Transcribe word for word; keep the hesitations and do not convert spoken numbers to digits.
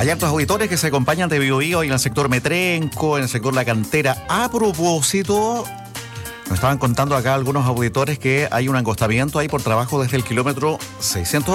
Hay hartos auditores que se acompañan de Biobío y en el sector Metrenco, en el sector La Cantera. A propósito, nos estaban contando acá algunos auditores que hay un angostamiento ahí por trabajo desde el kilómetro seiscientos